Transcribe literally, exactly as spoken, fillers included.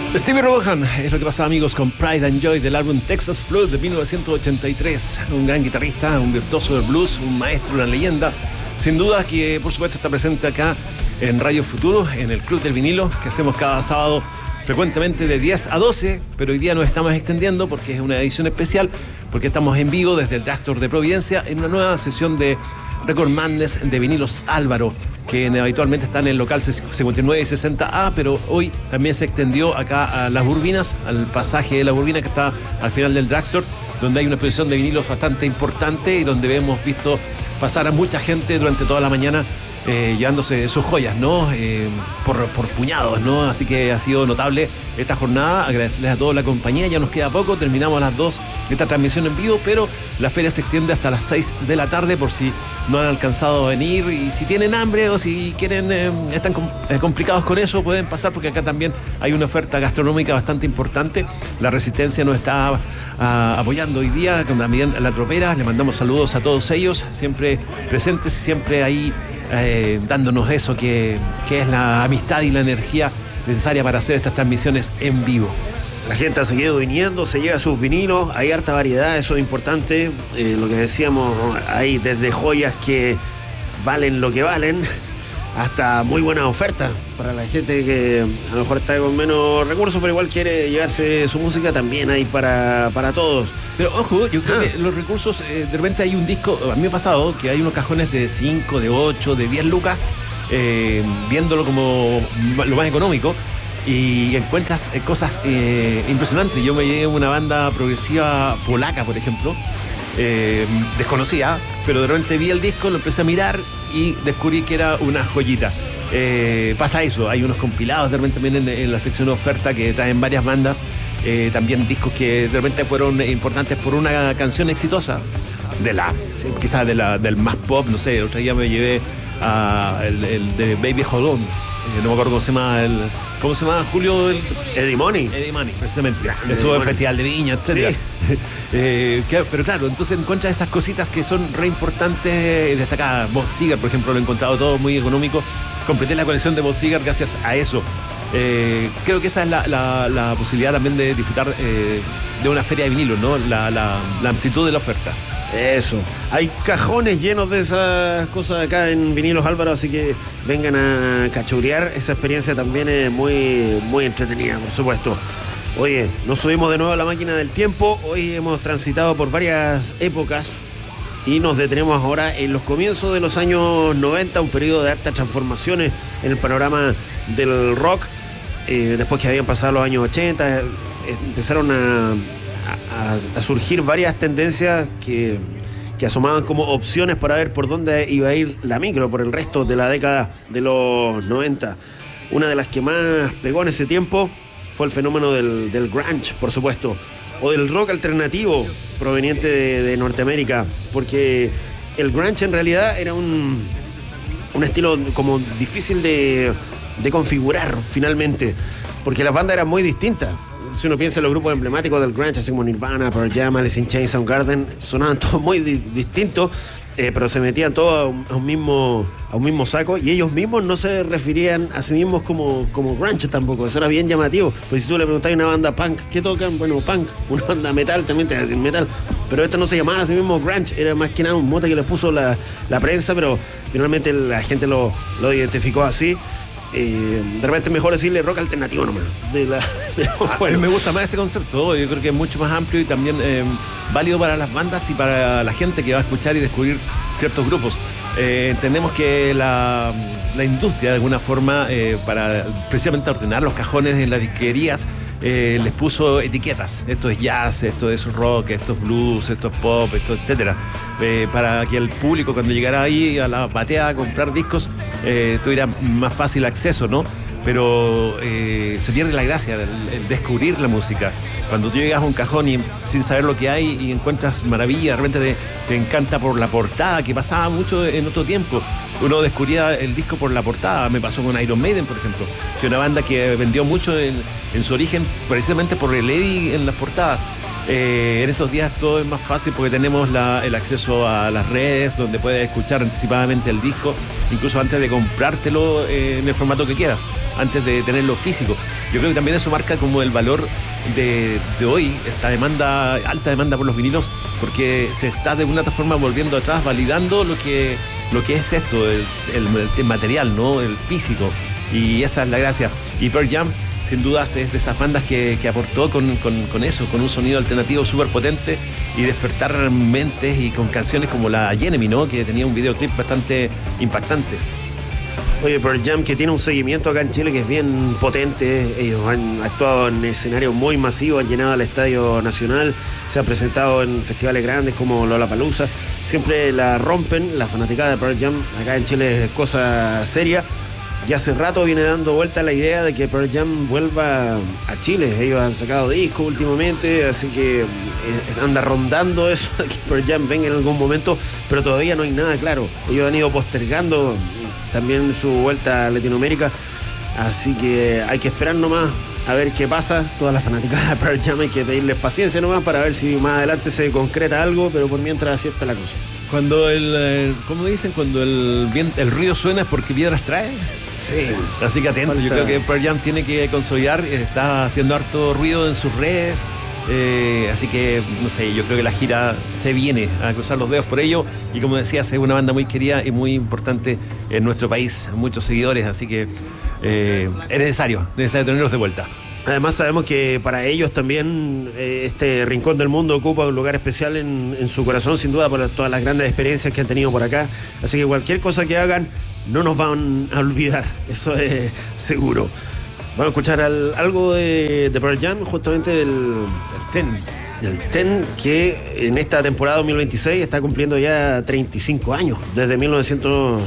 Stevie Ray Vaughan es lo que pasaba, amigos, con Pride and Joy del álbum Texas Flood de mil novecientos ochenta y tres. Un gran guitarrista, un virtuoso del blues, un maestro, una leyenda. Sin duda que, por supuesto, está presente acá en Radio Futuro, en el Club del Vinilo, que hacemos cada sábado frecuentemente de diez a doce, pero hoy día nos estamos extendiendo porque es una edición especial, porque estamos en vivo desde el Drugstore de Providencia en una nueva sesión de Record Madness de Vinilos Álvaro, que habitualmente está en el local cincuenta y nueve y sesenta A, pero hoy también se extendió acá a Las Burbinas, al pasaje de La Burbina, que está al final del Drugstore, donde hay una exposición de vinilos bastante importante y donde hemos visto pasar a mucha gente durante toda la mañana eh, llevándose sus joyas, ¿no? Eh, por, por puñados, ¿no? Así que ha sido notable esta jornada. Agradecerles a toda la compañía. Ya nos queda poco, terminamos a las dos esta transmisión en vivo, pero la feria se extiende hasta las seis de la tarde por si no han alcanzado a venir, y si tienen hambre o si quieren, eh, están com- eh, complicados con eso, pueden pasar, porque acá también hay una oferta gastronómica bastante importante. La Resistencia nos está uh, apoyando hoy día, con también La Tropera. Le mandamos saludos a todos ellos, siempre presentes y siempre ahí eh, dándonos eso que, que es la amistad y la energía necesaria para hacer estas transmisiones en vivo. La gente ha seguido viniendo, se lleva sus vinilos, hay harta variedad, eso es importante. Eh, lo que decíamos, hay desde joyas que valen lo que valen, hasta muy buenas ofertas para la gente que a lo mejor está con menos recursos, pero igual quiere llevarse su música, también hay para, para todos. Pero ojo, yo creo ah. que los recursos, eh, de repente hay un disco, a mí me ha pasado que hay unos cajones de cinco, de ocho, de diez lucas, eh, viéndolo como lo más económico, y encuentras eh, cosas eh, impresionantes. Yo me llevé una banda progresiva polaca, por ejemplo, eh, desconocida, pero de repente vi el disco, lo empecé a mirar y descubrí que era una joyita. Eh, pasa eso, hay unos compilados de repente también en, en la sección de oferta que traen varias bandas, eh, también discos que de repente fueron importantes por una canción exitosa, de la, quizás de la, del más pop, no sé. El otro día me llevé a el, el de Baby Hold On, no me acuerdo cómo se llama el, ¿cómo se llama, Julio? El, Eddie Money. Eddie Money, precisamente. Grande estuvo en el Festival de Viña, etcétera. Sí. eh, que, pero claro, entonces encuentras esas cositas que son re importantes, destacadas. Boz Seger, por ejemplo, lo he encontrado todo muy económico. Completé la colección de Boz Seger gracias a eso. Eh, creo que esa es la, la, la posibilidad también de disfrutar eh, de una feria de vinilo, ¿no? La, la, la amplitud de la oferta. Eso, hay cajones llenos de esas cosas acá en Vinilos Álvaro, así que vengan a cachurear. Esa experiencia también es muy, muy entretenida, por supuesto. Oye, nos subimos de nuevo a la máquina del tiempo. Hoy hemos transitado por varias épocas y nos detenemos ahora en los comienzos de los años noventa, un periodo de hartas transformaciones en el panorama del rock. Eh, después que habían pasado los años ochenta, eh, empezaron a... A, a surgir varias tendencias que, que asomaban como opciones para ver por dónde iba a ir la micro por el resto de la década de los noventa. Una de las que más pegó en ese tiempo fue el fenómeno del, del grunge, por supuesto, o del rock alternativo proveniente de, de Norteamérica, porque el grunge en realidad era un, un estilo como difícil de, de configurar finalmente, porque las bandas eran muy distintas. Si uno piensa en los grupos emblemáticos del grunge, así como Nirvana, Pearl Jam, Alice in Chains, Soundgarden, sonaban todos muy di- distintos, eh, pero se metían todos a un, a, un mismo, a un mismo saco, y ellos mismos no se referían a sí mismos como, como grunge tampoco. Eso era bien llamativo, porque si tú le preguntas a una banda punk, ¿qué tocan? Bueno, punk. Una banda metal también te va a decir metal, pero esto no se llamaba a sí mismo grunge, era más que nada un mote que le puso la, la prensa, pero finalmente la gente lo, lo identificó así. Eh, de repente es mejor decirle rock alternativo nomás. De la, de la, bueno, me gusta más ese concepto. Yo creo que es mucho más amplio y también eh, válido para las bandas y para la gente que va a escuchar y descubrir ciertos grupos. Eh, entendemos que la, la industria, de alguna forma, eh, para precisamente ordenar los cajones en las disquerías, eh, les puso etiquetas. Esto es jazz, esto es rock, esto es blues, esto es pop, esto, etcétera. Eh, para que el público, cuando llegara ahí a la batea a comprar discos, eh, tuviera más fácil acceso, ¿no? Pero eh, se pierde la gracia del el descubrir la música. Cuando tú llegas a un cajón y sin saber lo que hay y encuentras maravilla, de repente te, te encanta por la portada, que pasaba mucho en otro tiempo. Uno descubría el disco por la portada. Me pasó con Iron Maiden, por ejemplo, que una banda que vendió mucho en, en su origen precisamente por el Eddie en las portadas. Eh, en estos días todo es más fácil porque tenemos la, el acceso a las redes, donde puedes escuchar anticipadamente el disco, incluso antes de comprártelo eh, en el formato que quieras, antes de tenerlo físico. yo creo que también eso marca como el valor de, de hoy, esta demanda, alta demanda por los vinilos, porque se está de una otra forma volviendo atrás, validando lo que, lo que es esto, el, el, el material, ¿no? El físico. Y esa es la gracia. Y Pearl Jam, sin dudas, es de esas bandas que, que aportó con, con, con eso, con un sonido alternativo súper potente y despertar mentes, y con canciones como la Enemy, ¿no? Que tenía un videoclip bastante impactante. Oye, Pearl Jam, que tiene un seguimiento acá en Chile que es bien potente. Ellos han actuado en escenarios muy masivos, han llenado el Estadio Nacional, se han presentado en festivales grandes como Lollapalooza. Siempre la rompen, la fanaticada de Pearl Jam acá en Chile es cosa seria. Y hace rato viene dando vuelta la idea de que Pearl Jam vuelva a Chile. Ellos han sacado discos últimamente, así que eh, anda rondando eso de que Pearl Jam venga en algún momento, pero todavía no hay nada claro. Ellos han ido postergando también su vuelta a Latinoamérica, así que hay que esperar nomás a ver qué pasa. Todas las fanáticas de Pearl Jam hay que pedirles paciencia nomás para ver si más adelante se concreta algo, pero por mientras así está la cosa. Cuando el, eh, ¿cómo dicen? Cuando el, viento, el río suena es porque piedras trae. Sí. Así que atento, Falta... yo creo que Pearl Jam tiene que consolidar, está haciendo harto ruido en sus redes, eh, así que, no sé, yo creo que la gira se viene, a cruzar los dedos por ello, y como decías, es una banda muy querida y muy importante en nuestro país, muchos seguidores, así que eh, es necesario, necesario tenerlos de vuelta. Además sabemos que para ellos también eh, este rincón del mundo ocupa un lugar especial en, en su corazón, sin duda, por todas las grandes experiencias que han tenido por acá. Así que cualquier cosa que hagan no nos van a olvidar, eso es seguro. Vamos a escuchar al, algo de, de Pearl Jam, justamente del, del Ten. Del Ten, que en esta temporada dos mil veintiséis está cumpliendo ya treinta y cinco años, desde mil novecientos